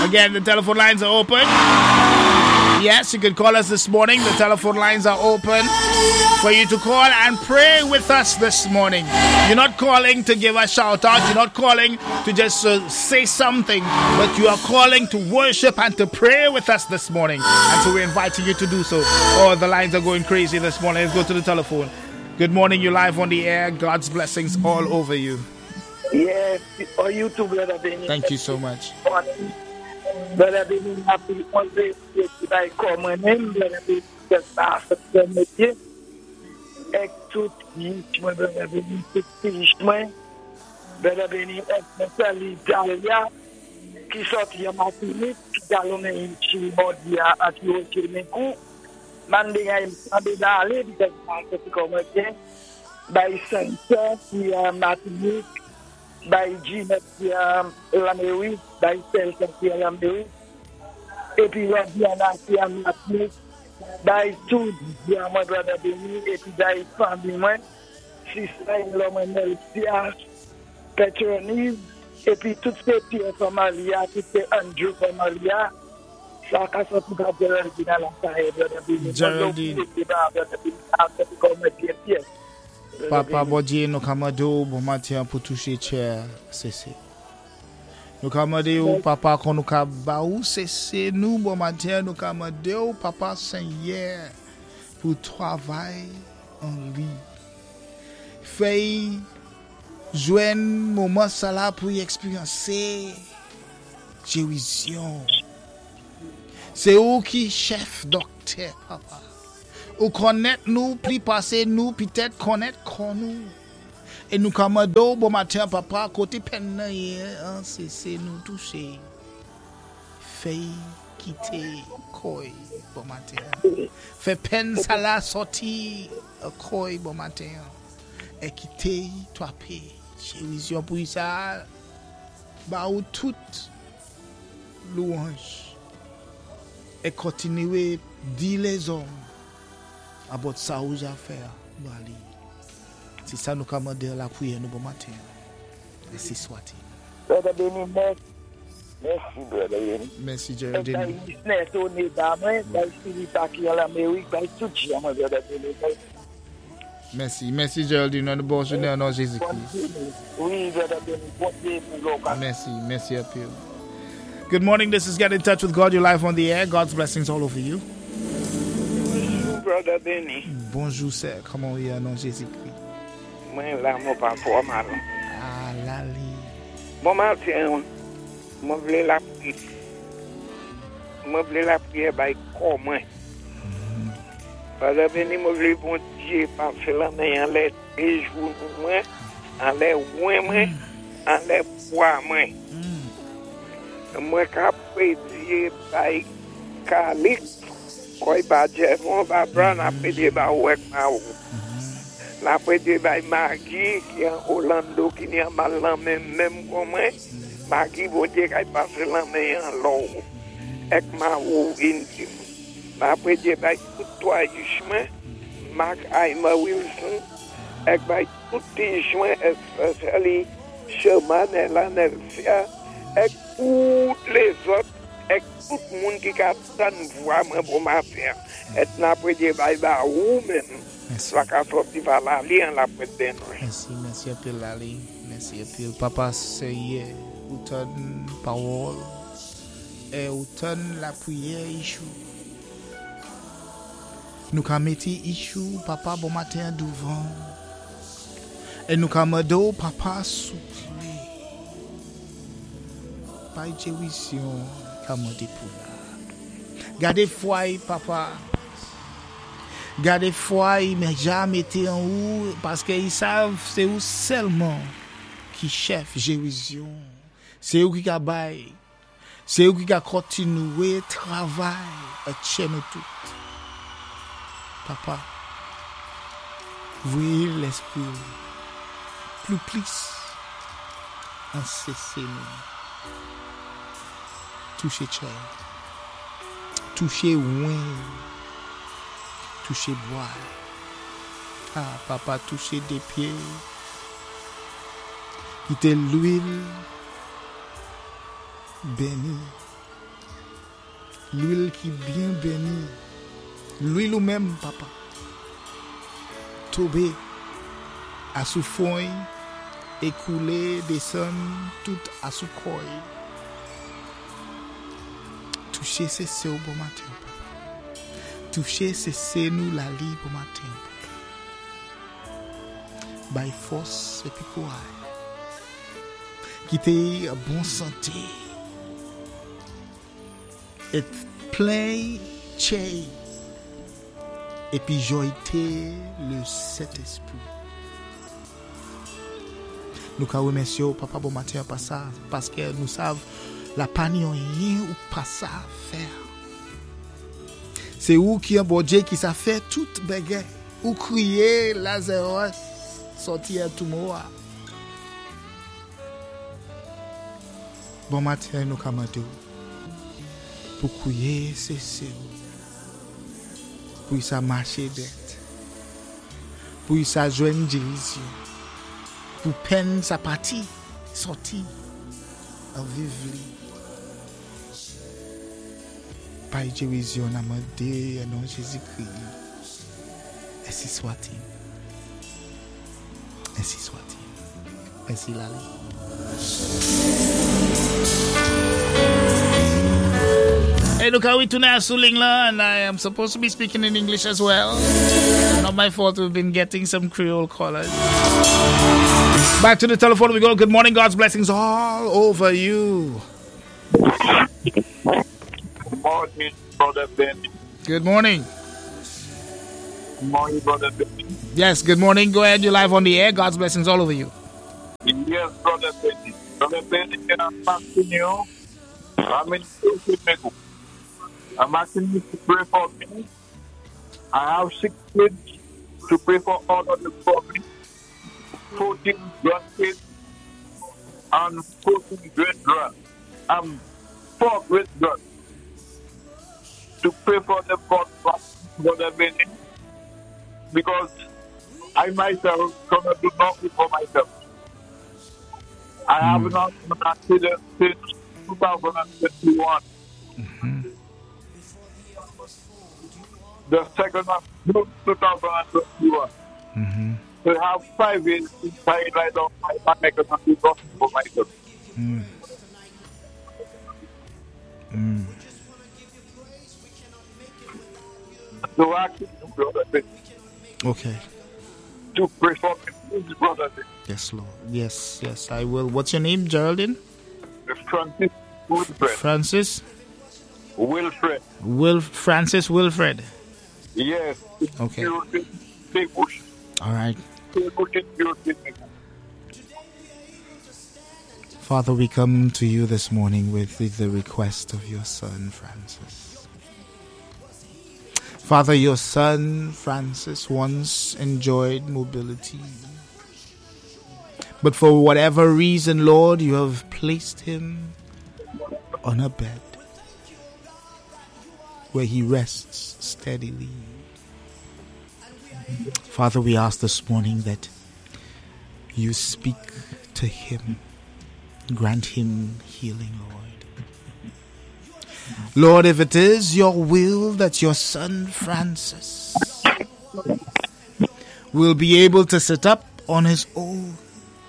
Again, the telephone lines are open. Yes, you can call us this morning. The telephone lines are open for you to call and pray with us this morning. You're not calling to give a shout out. You're not calling to just say something, but you are calling to worship and to pray with us this morning. And so we're inviting you to do so. Oh, the lines are going crazy this morning. Let's go to the telephone. Good morning. You're live on the air. God's blessings all over you. Yes, or you too, Brother Benny. Thank you so much. Brother Benny, happy Monday. I call my name, Brother Benny, just after the meeting. Tout teach my Brother Benny, to teach my Brother Benny, especially Italia, qui sortit en Martinique, qui galonne in Chimodia, à qui au Chimikou, Mandinga in d'aller, because I come again, by Saint-Pierre, qui est Martinique, by Gina, qui est l'Amérique, by Celta, qui est l'Amérique, et puis Diana, qui est Martinique, by tout, qui est mon Brother Benny, et puis by famille, moi, sister-in-law, moi, Melcia, Petronise, et puis toutes ces Pierre Somalia, toutes ces Andrew Somalia, ça a sorti de Geraldine à la taille, Brother Benny. Geraldine. Papa Bodje, nous kamado, bon matin pour toucher chair, c'est. Nous kamado, papa, qu'on nous kabaou, c'est nous, bon matin, nous kamado, papa Seigneur, pour travail en lui. Fait, joindre moment ça là pour y expériencer, guérison. C'est où qui chef docteur, papa. Ou connaître nous, plus passer nous, peut-être connaître nous. Et nous commandons, bon matin, papa, côté peine, c'est nous toucher. Fait quitter, quoi, bon matin. Fait peine, ça l'a sorti, quoi, bon matin. Et quitter, toi, paix. J'ai vision pour ça. Bah, ou toute louange. Et continuer, dire les hommes. About ça où j'ai fait, c'est ça nous commandons la prière nous bon matin. Et c'est soit. Brother Benny, merci, Brother Benny. Merci, Geraldine. Merci, Geraldine. On bon journée en nom Jésus-Christ. Oui, Brother Benny. Merci, appeal. Good morning. This is Get in Touch with God. You're live on the air. God's blessings all over you. Brother Benny. Bonjour, sir. Comment vous allez, non, Jésus-Christ? Moi, là, mon papa, mal. Ah, Lali. Bon matin, je voulais la prière. Je voulais la prière, comment? Brother Benny, je voulais bon Dieu, parce que là, en les jours, moi, en les ouin, en les bois, moi. Moi, après Dieu, Calic. Koi ba Jevon ba Brown après des ba wek ma ou. La pédé ba Maggie qui en Orlando qui n'y a mal même comme moi. Maggie bon Dieu qui passe la main en l'eau. Ek ma ou intime. La pédé ba tout toi chemin. Mark Aima Wilson. Ek ba tout chemin especially Sherman et la Nelsia. Ek toutes les autres. Et tout le monde qui a voix pour ma faire. Et n'a pas de bail ou même. Ça a sorti par la ligne la pédenne. Merci à Pile Lali. Merci à Pile. Papa, c'est autant parole. Et autant la prière issue. Nous avons mis issue, papa, bon matin devant. Et nous avons papa souffler. Pas de vision. Gardez foi, papa. Gardez foi, mais jamais été en haut parce qu'ils savent c'est où seulement qui chef Jérusalem. C'est où qui a bail. C'est où qui a continué travail à chez nous tout. Papa, oui l'esprit plus en cessez nous. Touchez chair, touchez ouin, touchez bois. Ah, papa, touchez des pieds. Quittez l'huile bénie. l'huile qui bien bénie, l'huile ou même, papa, tomber à sous foin, écouler, descendre, tout à sous croix. Toucher ses seins au bon matin, papa. Toucher ses seins nous la lit au matin, papa. By force et puis courage. Quitter bonne santé. Et plein chez. Et puis joyter le Saint-Esprit. Nous avons remercié papa bon matin par ça parce que nous savons la panion rien ou pas ça faire. C'est où qui un bon Dieu qui ça fait toute bagarre ou crier Lazarus sortir tout mois. Bon matin nous commandons pour crier c'est pour ça marcher bête. Pour ça joindre dérision. Pour peine sa partie sortir en vivre. Par dérision à demander au nom de Jésus-Christ. Ainsi soit-il. Ainsi soit-il. Ainsi la Hey, look how we tune our Sulingla, and I am supposed to be speaking in English as well. Not my fault, we've been getting some Creole callers. Back to the telephone we go. Good morning, God's blessings all over you. Good morning, Brother Benny. Good morning. Good morning, Brother Benny. Yes, good morning. Go ahead, you're live on the air. God's blessings all over you. Yes, Brother Benny. Brother Benny, I'm asking you. I'm asking you to pray for me. I have 6 kids to pray for all of the family. 14 grandkids and 14 great-grand. 4 great-grand. To pray for them, Brother Benny. Because I myself cannot do nothing for myself. I have not been an accident since 2021. Mm-hmm. The 2nd of June 2021. Mm-hmm. So I have 5 years since I lied on my back and I do nothing for myself. Mm. Mm. So I ask you, Brother Benny, Okay. to pray for me, please, Brother Benny. Yes, Lord. Yes, I will. What's your name, Geraldine? Francis Wilfred. Francis? Wilfred. Francis Wilfred. Yes. Okay. Big bush. All right. Big bush in Europe. Father, we come to you this morning with the request of your son, Francis. Father, your son, Francis, once enjoyed mobility. But for whatever reason, Lord, you have placed him on a bed where he rests steadily. Father, we ask this morning that you speak to him. Grant him healing, Lord. Lord, if it is your will that your son Francis will be able to sit up on his own,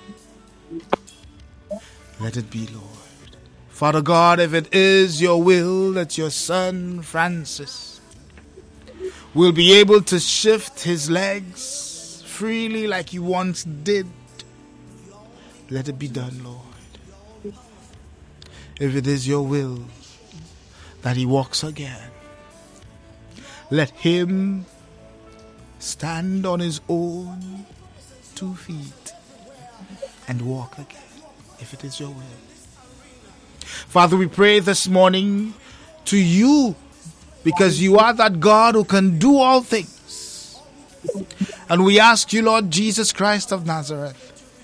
let it be, Lord. Father God, if it is your will that your son Francis will be able to shift his legs freely like he once did, let it be done, Lord. If it is your will that he walks again, let him stand on his own 2 feet and walk again, if it is your will. Father, we pray this morning to you because you are that God who can do all things. And we ask you, Lord Jesus Christ of Nazareth,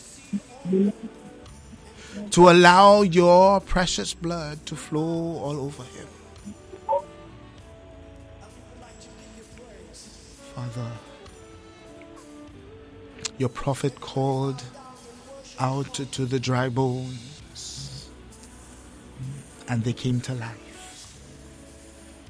to allow your precious blood to flow all over him. Father, your prophet called out to the dry bones and they came to life.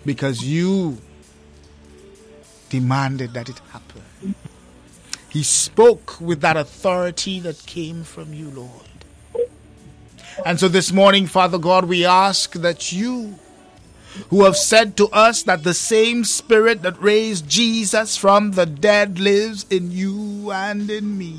because you demanded that it happen. He spoke with that authority that came from you, Lord. And so this morning, Father God, we ask that you, who have said to us that the same Spirit that raised Jesus from the dead lives in you and in me,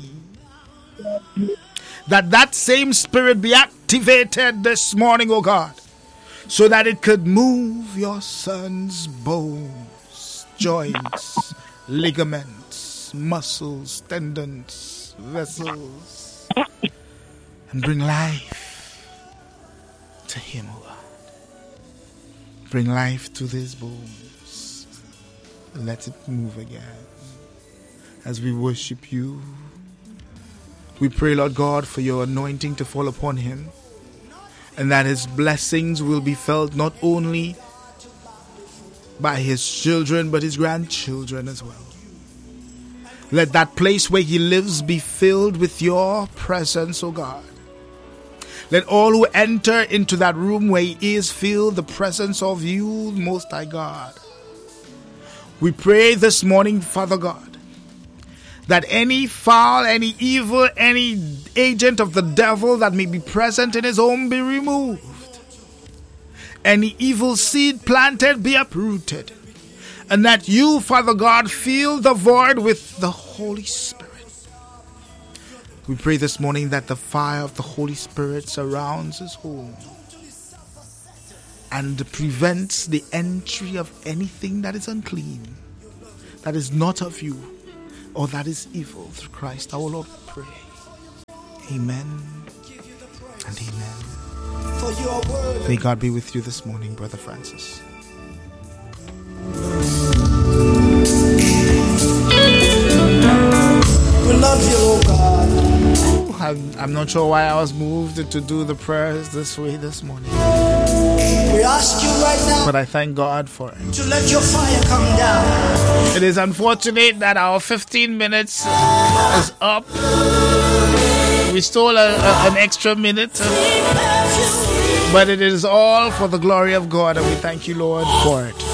that same Spirit be activated this morning, O God, so that it could move your son's bones, joints, ligaments, muscles, tendons, vessels, and bring life to him, O God. Bring life to these bones. Let it move again. As we worship you, we pray, Lord God, for your anointing to fall upon him, and that his blessings will be felt not only by his children, but his grandchildren as well. Let that place where he lives be filled with your presence, O God. Let all who enter into that room where he is feel the presence of you, Most High God. We pray this morning, Father God, that any foul, any evil, any agent of the devil that may be present in his home be removed. Any evil seed planted be uprooted. And that you, Father God, fill the void with the Holy Spirit. We pray this morning that the fire of the Holy Spirit surrounds his home and prevents the entry of anything that is unclean, that is not of you, or that is evil. Through Christ our Lord we pray. Amen and amen. May God be with you this morning, Brother Francis. We love you, oh God. I'm not sure why I was moved to do the prayers this way this morning, We ask you right now but I thank God for it. to let your fire come down. It is unfortunate that our 15 minutes is up. We stole an extra minute, but it is all for the glory of God, and we thank you, Lord, for it.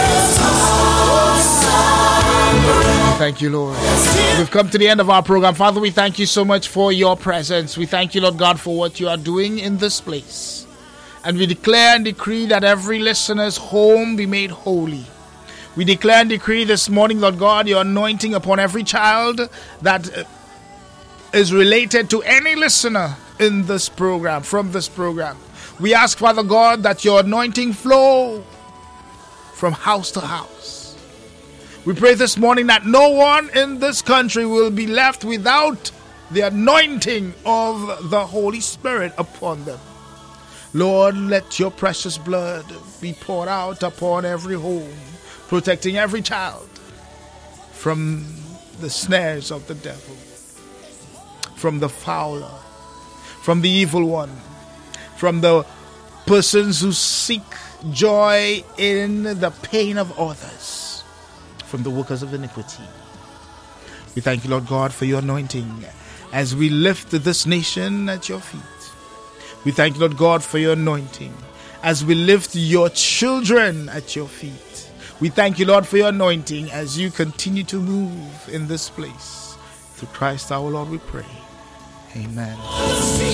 Thank you, Lord. We've come to the end of our program. Father, we thank you so much for your presence. We thank you, Lord God, for what you are doing in this place. And we declare and decree that every listener's home be made holy. We declare and decree this morning, Lord God, your anointing upon every child that is related to any listener in this program, from this program. We ask, Father God, that your anointing flow from house to house. We pray this morning that no one in this country will be left without the anointing of the Holy Spirit upon them. Lord, let your precious blood be poured out upon every home, protecting every child from the snares of the devil, from the fowler, from the evil one, from the persons who seek joy in the pain of others, from the workers of iniquity. We thank you, Lord God, for your anointing as we lift this nation at your feet. We thank you, Lord God, for your anointing as we lift your children at your feet. We thank you, Lord, for your anointing as you continue to move in this place. Through Christ our Lord we pray. Amen.